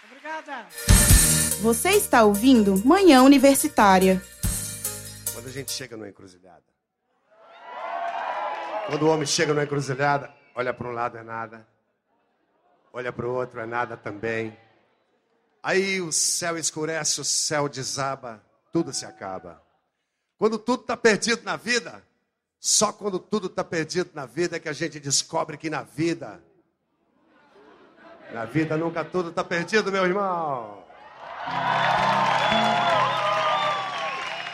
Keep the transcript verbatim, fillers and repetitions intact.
Obrigada. Você está ouvindo Manhã Universitária. Quando a gente chega numa encruzilhada. Quando o homem chega numa encruzilhada, olha para um lado é nada. Olha para o outro é nada também. Aí o céu escurece, o céu desaba, tudo se acaba. Quando tudo está perdido na vida, só quando tudo está perdido na vida é que a gente descobre que na vida, na vida nunca tudo está perdido, meu irmão.